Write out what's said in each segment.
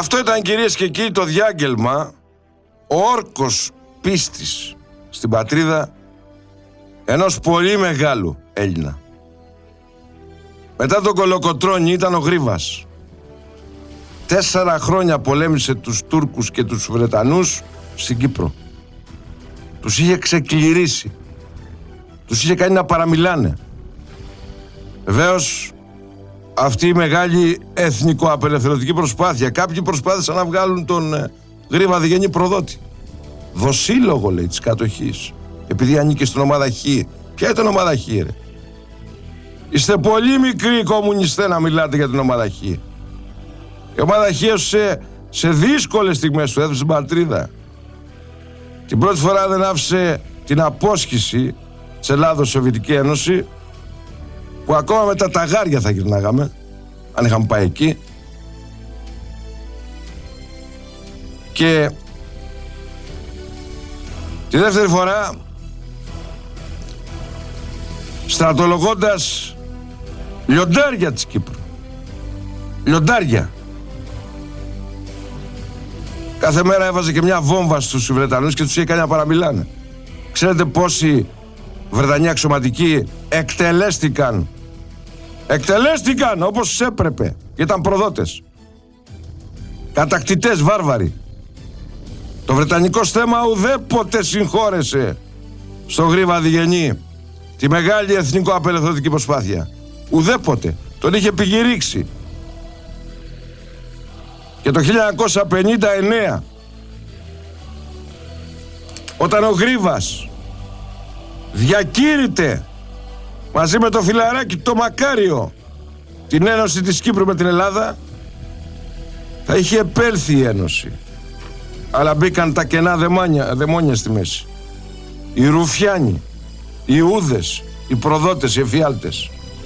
Αυτό ήταν, κυρίες και κύριοι, το διάγγελμα, ο όρκος πίστης στην πατρίδα ενός πολύ μεγάλου Έλληνα. Μετά τον Κολοκοτρώνη ήταν ο Γρίβας. 4 χρόνια πολέμησε τους Τούρκους και τους Βρετανούς στην Κύπρο. Τους είχε ξεκληρίσει. Τους είχε κάνει να παραμιλάνε. Βεβαίως, αυτή η μεγάλη εθνικοαπελευθερωτική προσπάθεια, κάποιοι προσπάθησαν να βγάλουν τον Γρίβα Διγενή προδότη. Δοσύλλογο, λέει, της κατοχής. Επειδή ανήκε στην ομάδα Χ. Ποια ήταν η ομάδα Χ, ρε? Είστε πολύ μικροί κομμουνιστές να μιλάτε για την ομάδα Χ. Η ομάδα Χ σε δύσκολες στιγμές του έδωσε στην πατρίδα. Την πρώτη φορά δεν άφησε την απόσχηση της Ελλάδος Σοβιετική Ένωση, που ακόμα με τα ταγάρια θα γυρνάγαμε αν είχαμε πάει εκεί. Και τη δεύτερη φορά, στρατολογώντας λιοντάρια της Κύπρου. Λιοντάρια. Κάθε μέρα έβαζε και μια βόμβα στους Βρετανούς και τους είχε κάνει να παραμιλάνε. Ξέρετε πόσοι Βρετανοί αξιωματικοί εκτελέστηκαν όπως έπρεπε, ήταν προδότες, κατακτητές, βάρβαροι. Το βρετανικό στέμα ουδέποτε συγχώρεσε στο Γρίβα Διγενή τη μεγάλη εθνικοαπελευθερωτική προσπάθεια. Ουδέποτε. Τον είχε επικηρύξει. Και το 1959, όταν ο Γρίβας διακήρυτε μαζί με το φιλαράκι το Μακάριο την ένωση της Κύπρου με την Ελλάδα, θα είχε επέλθει η ένωση. Αλλά μπήκαν τα κενά δαιμόνια στη μέση. Οι ρουφιάνοι, οι ούδες, οι προδότες, οι εφιάλτες.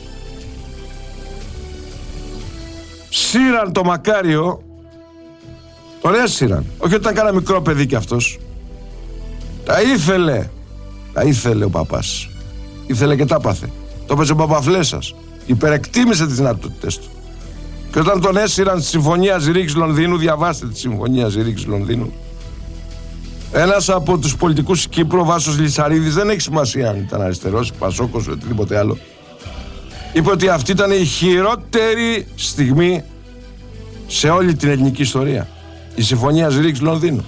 Σύραν το Μακάριο, τον έσυραν. Όχι ότι ήταν κανένα μικρό παιδί κι αυτός. Τα ήθελε ο παπάς. Ήθελε και τα πάθε. Το έπαιζε ο Παπαφλέσσας. Υπερεκτίμησε τις δυνατότητες του. Και όταν τον έσυραν στη Συμφωνία Ζηρίξης Λονδίνου, διαβάστε τη Συμφωνία Ζηρίξης Λονδίνου, ένας από τους πολιτικούς της Κύπρου, ο Βάσος Λυσαρίδης, δεν έχει σημασία αν ήταν αριστερός, πασόκος ή οτιδήποτε άλλο, είπε ότι αυτή ήταν η χειρότερη στιγμή σε όλη την ελληνική ιστορία. Η Συμφωνία Ζηρίξης Λονδίνου.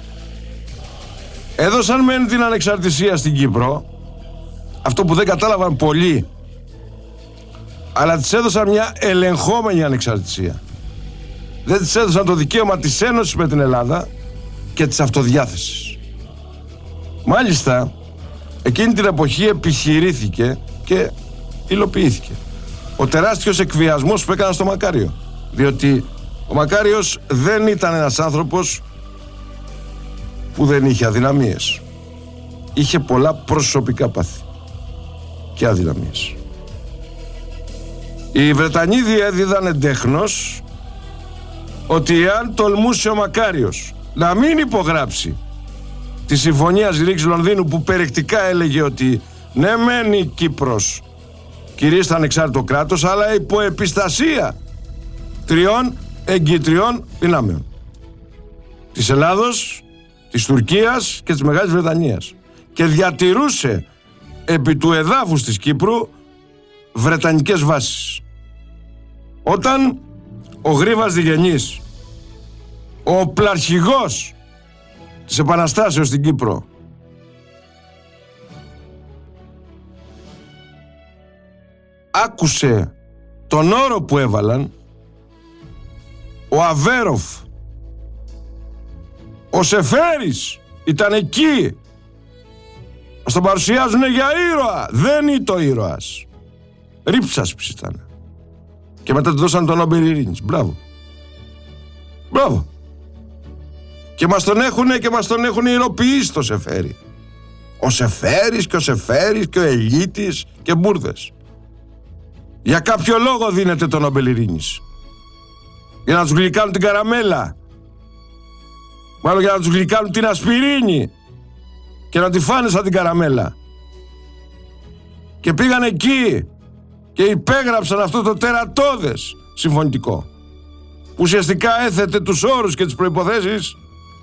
Έδωσαν μεν την ανεξαρτησία στην Κύπρο, αυτό που δεν κατάλαβαν πολλοί, αλλά της έδωσαν μια ελεγχόμενη ανεξαρτησία. Δεν της έδωσαν το δικαίωμα της ένωσης με την Ελλάδα και της αυτοδιάθεσης. Μάλιστα, εκείνη την εποχή επιχειρήθηκε και υλοποιήθηκε ο τεράστιος εκβιασμός που έκαναν στο Μακάριο. Διότι ο Μακάριος δεν ήταν ένας άνθρωπος που δεν είχε αδυναμίες. Είχε πολλά προσωπικά πάθη και αδυναμίες. Οι Βρετανοί διέδιδαν εντέχνος ότι εάν τολμούσε ο Μακάριος να μην υπογράψει τη Συμφωνία Ζηρίξης Λονδίνου, που περιεκτικά έλεγε ότι ναι μεν η Κύπρος κηρύσσεται ανεξάρτητο κράτος, αλλά υπό επιστασία 3 εγκυτριών δυνάμεων, της Ελλάδος, της Τουρκίας και της Μεγάλης Βρετανίας, και διατηρούσε επί του εδάφους της Κύπρου βρετανικές βάσεις. Όταν ο Γρίβας Διγενής, ο πλαρχηγός της Επαναστάσεως στην Κύπρο, άκουσε τον όρο που έβαλαν, ο Αβέροφ, ο Σεφέρης ήταν εκεί, μας τον παρουσιάζουν για ήρωα. Δεν είναι το ήρωας. Ρίψασπης ήταν. Και μετά του δώσαν τον Νόμπελ Ειρήνης. Μπράβο. Μπράβο. Και μας τον έχουν υλοποιήσει το Σεφέρη. Ο Σεφέρης και ο Ελίτης και μπουρδες. Για κάποιο λόγο δίνεται τον Νόμπελ Ειρήνης. Για να τους γλυκάνουν την καραμέλα. Μάλλον για να τους γλυκάνουν την ασπιρίνη και να τη φάνε σαν την καραμέλα. Και πήγαν εκεί και υπέγραψαν αυτό το τερατώδες συμφωνητικό. που ουσιαστικά έθετε τους όρους και τις προϋποθέσεις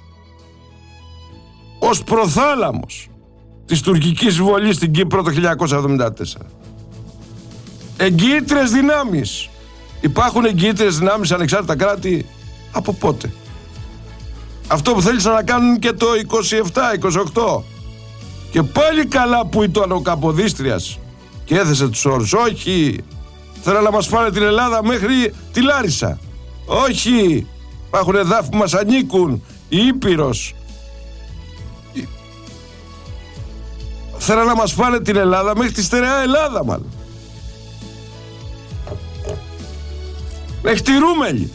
ως προθάλαμος της τουρκικής εισβολής στην Κύπρο το 1974. Εγγυήτριες δυνάμεις. Υπάρχουν εγγυήτριες δυνάμεις ανεξάρτητα κράτη από πότε? Αυτό που θέλησαν να κάνουν και το 27-28. Και πάλι καλά που ήταν ο Καποδίστριας και έθεσε τους όρους. Όχι, θέλω να μας φάνε την Ελλάδα μέχρι τη Λάρισα. Όχι, υπάρχουν εδάφη που μας ανήκουν. Η Ήπειρος. Θέλω να μας φάνε την Ελλάδα μέχρι τη στερεά Ελλάδα μάλλον. Μέχρι τη Ρούμελη.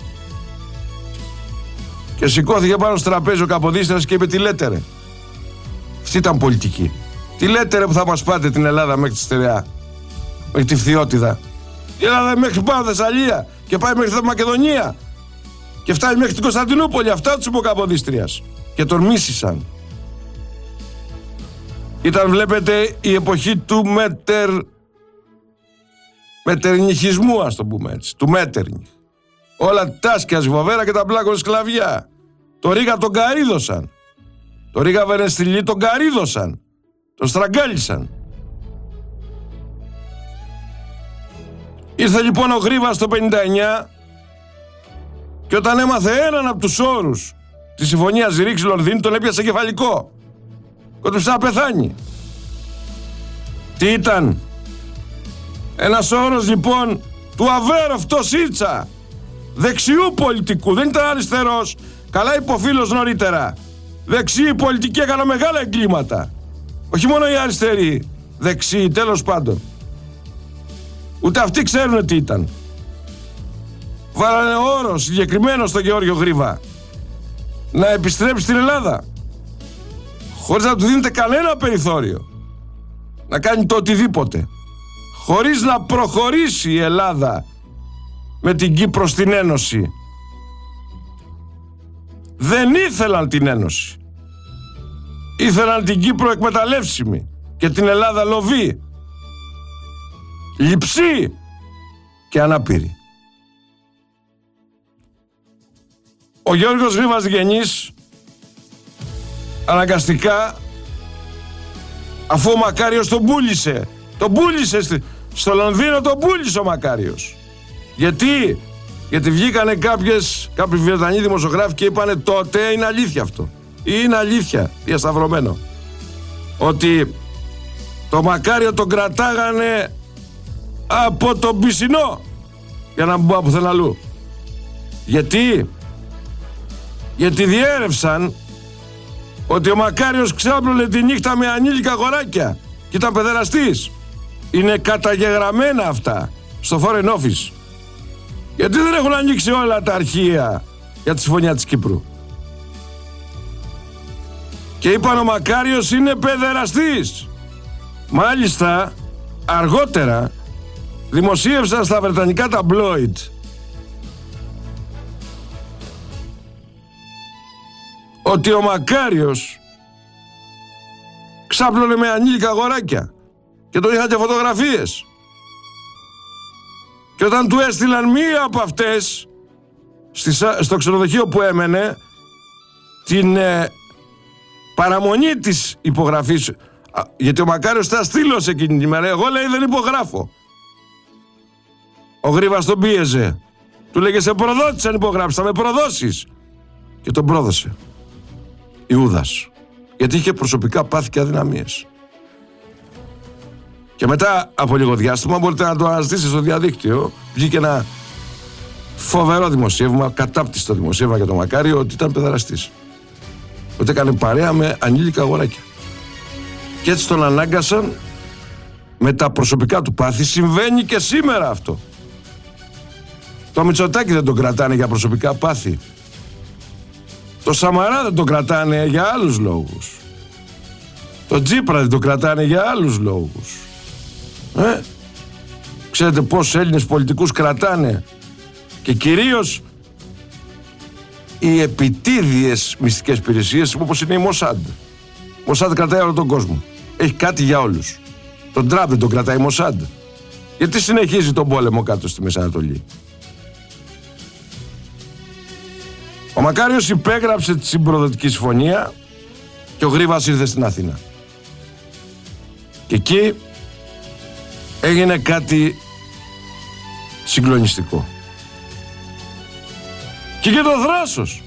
Και σηκώθηκε πάνω στο τραπέζι ο Καποδίστριας και είπε: τι λέτε ρε? Αυτή ήταν πολιτική. Τι λέτε ρε που θα μας πάτε την Ελλάδα μέχρι τη στερεά, μέχρι τη Φθιώτιδα? Η Ελλάδα μέχρι πάνω Θεσσαλία και πάει μέχρι τη Μακεδονία και φτάνει μέχρι την Κωνσταντινούπολη. Αυτά τους είπε ο Καποδίστριας και τον μίσησαν. Ήταν, βλέπετε, η εποχή του μετερνιχισμού, ας το πούμε έτσι, του Μέτερνιχ. Όλα τάσκιαζε βοβέρα και τα μπλάκωνε σκλαβιά. Το Ρίγα τον καρύδωσαν. Το Ρίγα Βενεστιλί τον καρύδωσαν. Τον στραγγάλισαν. Ήρθε λοιπόν ο Γρίβας το 59 και όταν έμαθε έναν από τους όρους της συμφωνίας Ρήξη-Λονδίνου τον έπιασε κεφαλικό. Κόντεψε να πεθάνει. Τι ήταν? Ένας όρος λοιπόν του αβέροφτο Σίτσα, δεξιού πολιτικού, δεν ήταν αριστερός, καλά υποφίλος νωρίτερα. Δεξιοί πολιτικοί έκαναν μεγάλα εγκλήματα. Όχι μόνο οι αριστεροί, δεξιοί τέλος πάντων. Ούτε αυτοί ξέρουν τι ήταν. Βάλανε όρο συγκεκριμένο στον Γεώργιο Γρίβα να επιστρέψει στην Ελλάδα, χωρίς να του δίνετε κανένα περιθώριο να κάνει το οτιδήποτε, χωρίς να προχωρήσει η Ελλάδα με την Κύπρο στην Ένωση. Δεν ήθελαν την Ένωση. Ήθελαν την Κύπρο εκμεταλλεύσιμη και την Ελλάδα λοβή, λειψή και ανάπηρη. Ο Γιώργος Γρίβας Διγενής αναγκαστικά, αφού ο Μακάριος τον πούλησε στο Λονδίνο, τον πούλησε ο Μακάριος. Γιατί βγήκανε κάποιοι Βρετανοί δημοσιογράφοι και είπανε τότε, είναι αλήθεια αυτό, είναι αλήθεια, διασταυρωμένο, ότι το Μακάριο τον κρατάγανε από τον πισινό, για να μην πω πουθενά αλλού. Γιατί διέρευσαν ότι ο Μακάριος ξάπλωνε τη νύχτα με ανήλικα αγοράκια και ήταν παιδεραστής. Είναι καταγεγραμμένα αυτά στο Foreign Office. Γιατί δεν έχουν ανοίξει όλα τα αρχεία για τη συμφωνία της Κύπρου? Και είπαν ο Μακάριος είναι παιδεραστής. Μάλιστα αργότερα δημοσίευσαν στα βρετανικά ταμπλόιτ ότι ο Μακάριος ξάπλωνε με ανήλικα αγοράκια και τον είχαν και φωτογραφίες. Και όταν του έστειλαν μία από αυτές στο ξενοδοχείο που έμενε, την παραμονή της υπογραφής, γιατί ο Μακάριος τα στείλωσε εκείνη την ημέρα, εγώ λέει δεν υπογράφω. Ο Γρίβας τον πίεζε, του λέγε σε προδότης αν υπογράψεις, θα με προδώσεις. Και τον πρόδωσε Ιούδας, γιατί είχε προσωπικά πάθη και αδυναμίες. Και μετά από λίγο διάστημα, μπορείτε να το αναζητήσετε στο διαδίκτυο, βγήκε ένα φοβερό δημοσίευμα, κατάπτυστο δημοσίευμα για τον Μακάριο, ότι ήταν παιδεραστής. Ότι έκανε παρέα με ανήλικα αγοράκια. Και έτσι τον ανάγκασαν με τα προσωπικά του πάθη. Συμβαίνει και σήμερα αυτό. Το Μητσοτάκη δεν τον κρατάνε για προσωπικά πάθη. Το Σαμαρά δεν τον κρατάνε για άλλους λόγους. Το Τσίπρα δεν τον κρατάνε για άλλους λόγους. Ξέρετε πόσους Έλληνες πολιτικούς κρατάνε? Και κυρίως οι επιτίδιες μυστικές υπηρεσίες όπως είναι η Μοσάντ. Η Μοσάντ κρατάει όλο τον κόσμο. Έχει κάτι για όλους. Τον Τραμπ δεν τον κρατάει η Μοσάντ. Γιατί συνεχίζει τον πόλεμο κάτω στη Μέση Ανατολή? Ο Μακάριος υπέγραψε τη συμπροδοτική συμφωνία και ο Γρίβας ήρθε στην Αθήνα. Και εκεί έγινε κάτι συγκλονιστικό. Και το θράσος.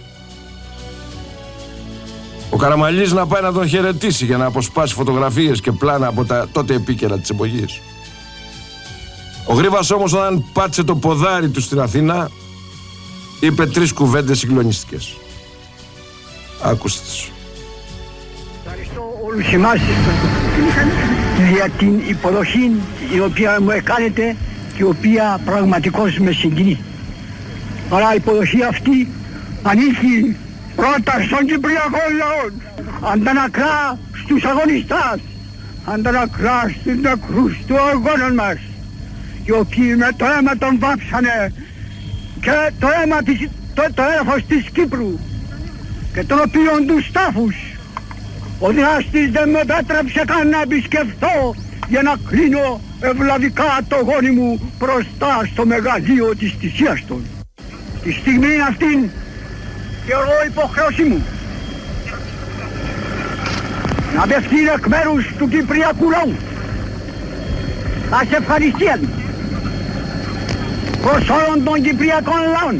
Ο Καραμαλής να πάει να τον χαιρετήσει για να αποσπάσει φωτογραφίες και πλάνα από τα τότε επίκαιρα της εποχής. Ο Γρίβας όμως, όταν πάτησε το ποδάρι του στην Αθήνα, είπε 3 κουβέντες συγκλονιστικές. Άκουστε τις. Ευχαριστώ όλους εμάς για την υποδοχή η οποία μου έκανετε και η οποία πραγματικώς με συγκινεί. Αλλά η υποδοχή αυτή ανήκει πρώτα στον Κυπριακό λαό, αντανακλά στους αγωνιστάς, αντανακλά στους νεκρούς του αγώνων μας, οι οποίοι με το αίμα τον βάψανε και το αίμα το έδαφος της Κύπρου και των οποίων τους τάφους ο δυνάστης δεν με επέτρεψε καν να επισκεφθώ για να κλείνω ευλαβικά το γόνι μου μπροστά στο μεγαλείο της θυσίας των. Τη στιγμή αυτήν θεωρώ υποχρέωσή μου να απευθύνω εκ μέρους του Κυπριακού λαού ας ευχαριστία προς όλων των Κυπριακών λαών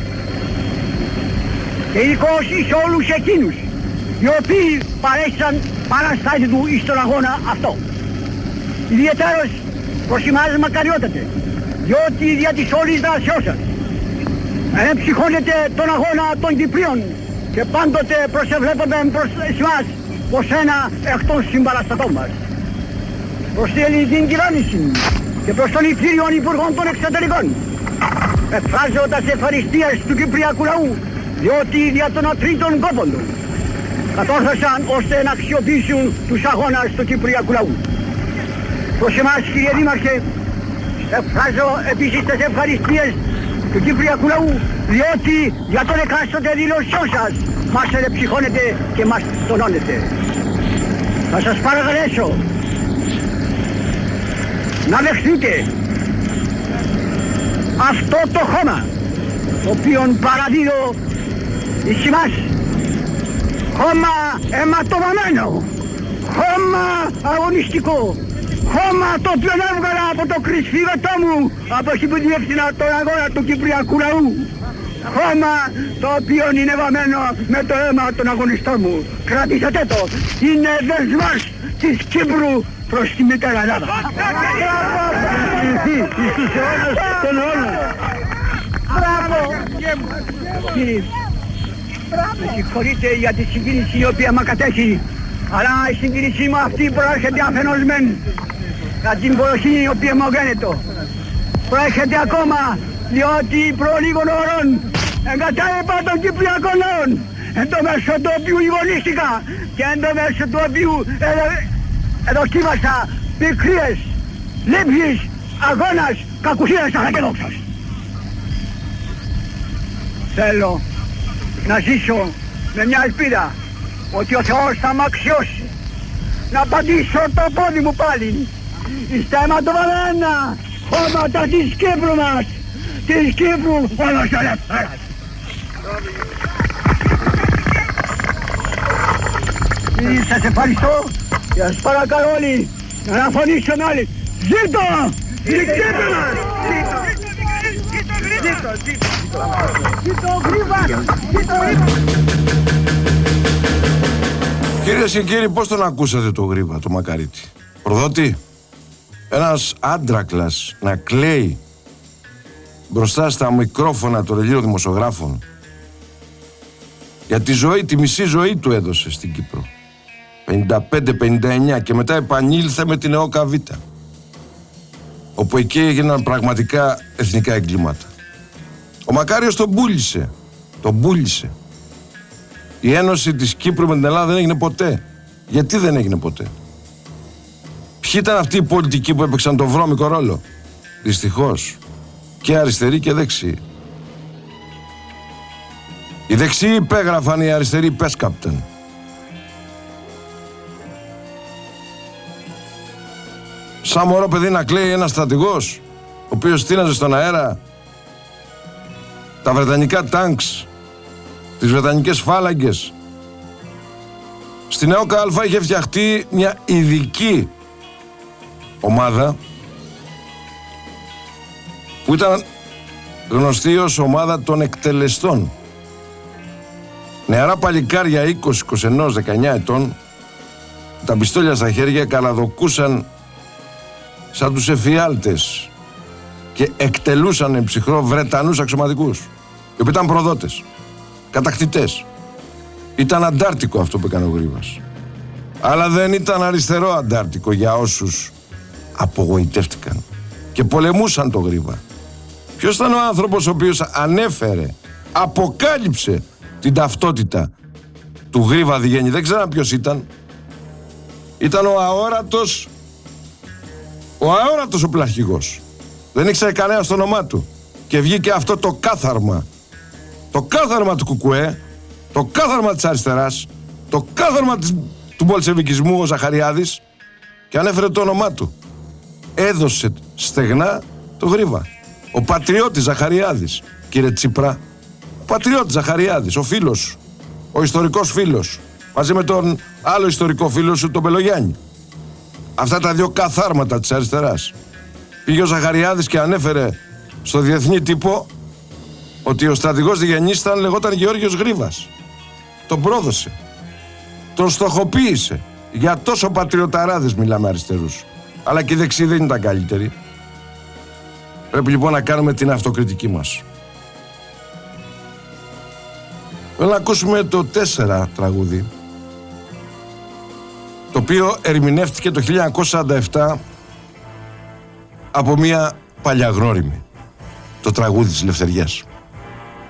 και ειδικώς εις όλους εκείνους οι οποίοι παρέστησαν παραστάτη του εις τον αγώνα αυτό. Ιδιαιτέρως προς εμάς μακαριότατε, διότι δια της όλης δράσεώς σας ψυχώνετε τον αγώνα των Κυπρίων και πάντοτε προσεβλέπουμε προς εσάς ως ένα εκ των συμπαραστατών μας. Προς την ελληνική κυβέρνηση και προς τον Υπήριον Υπουργών των Εξωτερικών εκφράζω τα ευχαριστίες του Κυπριακού λαού, διότι δια των ατρίτων κόπων του κατόρθωσαν ώστε να αξιοποιήσουν τους αγώνας του Κυπριακού λαού. Προς εμάς, κύριε Δήμαρχε, εκφράζω επίσης τις ευχαριστίες του Κυπριακού λαού, διότι για τον εκάστοτε δήλωσιό σας μας ελεψυχώνετε και μας τονώνετε. Θα σας παρακαλέσω να δεχτείτε αυτό το χώμα το οποίο παραδίδω εις εμάς, χώμα αιματοβαμμένο, χώμα αγωνιστικό, χώμα το οποίο έβγαλα από το κρυσφύγωτό μου από εκεί που διεύθυνα τον αγώνα του Κυπριακού λαού, χώμα το οποίο είναι βαμμένο με το αίμα των αγωνιστών μου. Κρατήσατε το, είναι δεσμός της Κύπρου προς τη μητέρα Ελλάδα. Μπράβο! Κύριε, με συγχωρείτε για τη συγκίνηση η οποία με κατέχει, αλλά η συγκίνησή μου αυτή προέρχεται αφενός μεν για την υποδοχή η οποία μου γίνεται. Προέρχεται ακόμα διότι προ λίγων ώρων εγκατάλειπα των Κυπριακών λαών, εν το μέσο του οποίου υπολίστηκα και εν το μέσο του οποίου δοκίμασα πικρίες, λήψεις, αγώνας, κακουσίας αλλά και δόξας. Θέλω να ζήσω με μια ελπίδα ότι ο Θεός θα μ' αξιώσει να πατήσω το πόδι μου πάλι στα αιματοβαμμένα χώματα της Κύπρου μας, της Κύπρου όλος ελεύθερας. Σας ευχαριστώ και σας παρακαλώ όλοι να αναφωνήσουμε όλοι. Ζήτω η Κύπρου μας! Κυρίες και κύριοι, πώς τον ακούσατε το Γρίβα, το Μακαρίτη? Προδότη, ένας άντρακλας να κλαίει μπροστά στα μικρόφωνα των Ελλήνων δημοσιογράφων για τη ζωή, τη μισή ζωή του έδωσε στην Κύπρο 55-59 και μετά επανήλθε με την ΕΟΚΑ Β, όπου εκεί έγιναν πραγματικά εθνικά εγκλήματα. Ο Μακάριος τον πούλησε. Η ένωση της Κύπρου με την Ελλάδα δεν έγινε ποτέ. Γιατί δεν έγινε ποτέ? Ποιοι ήταν αυτοί οι πολιτικοί που έπαιξαν τον βρώμικο ρόλο? Δυστυχώς και αριστεροί και δεξιοί. Οι δεξιοί υπέγραφαν, οι αριστεροί πέσκαπτεν. Σαν μωρό παιδί να κλαίει ένας στρατηγός ο οποίος στείναζε στον αέρα τα βρετανικά τάγκς τις Βρετανικές φάλαγγες. Στην ΕΟΚΑ Α είχε φτιαχτεί μια ειδική ομάδα που ήταν γνωστή ως ομάδα των εκτελεστών. Νεαρά παλικάρια 20, 21, 19 ετών, τα πιστόλια στα χέρια, καλαδοκούσαν σαν τους εφιάλτες και εκτελούσαν ψυχρό Βρετανούς αξιωματικούς, οι οποίοι ήταν προδότες, κατακτητές. Ήταν αντάρτικο αυτό που έκανε ο Γρίβας. Αλλά δεν ήταν αριστερό αντάρτικο για όσους απογοητεύτηκαν και πολεμούσαν το Γρίβα. Ποιος ήταν ο άνθρωπος ο οποίος ανέφερε, αποκάλυψε την ταυτότητα του Γρίβα Διγέννη? Δεν ξέρω ποιος ήταν. Ήταν ο αόρατος ο πλαρχηγός. Δεν ήξερε κανένα το όνομά του. Και βγήκε αυτό το κάθαρμα. Το κάθαρμα του Κουκουέ, το κάθαρμα της αριστεράς, το κάθαρμα του μπολσεβικισμού, ο Ζαχαριάδης, και ανέφερε το όνομά του. Έδωσε στεγνά το Γρίβα. Ο πατριώτης Ζαχαριάδης, κύριε Τσίπρα. Ο πατριώτης Ζαχαριάδης, ο φίλος σου, ο ιστορικός φίλος, μαζί με τον άλλο ιστορικό φίλο σου, τον Πελογιάννη. Αυτά τα δύο καθάρματα της αριστεράς. Πήγε ο Ζαχαριάδης και ανέφερε στο διεθνή τύπο ότι ο στρατηγός Διγενής λεγόταν Γεώργιος Γρίβας. Τον πρόδωσε. Τον στοχοποίησε. Για τόσο πατριωταράδες μιλάμε αριστερούς. Αλλά και οι δεξιοί δεν ήταν καλύτεροι. Πρέπει λοιπόν να κάνουμε την αυτοκριτική μας. Θέλω να ακούσουμε το 4 τραγούδι, το οποίο ερμηνεύτηκε το 1947 από μια παλιαγνώριμη, το τραγούδι της Ελευθεριάς.